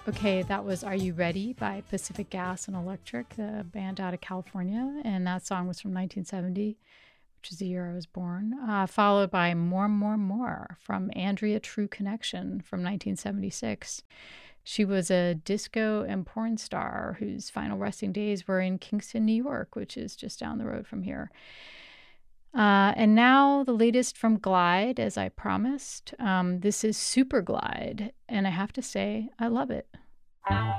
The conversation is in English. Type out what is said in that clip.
Okay, that was Are You Ready by Pacific Gas and Electric, the band out of California. And that song was from 1970, which is the year I was born, followed by More, More, More from Andrea True Connection from 1976. She was a disco and porn star whose final resting days were in Kingston, New York, which is just down the road from here. And now the latest from Glide, as I promised. This is Super Glide, and I have to say, I love it.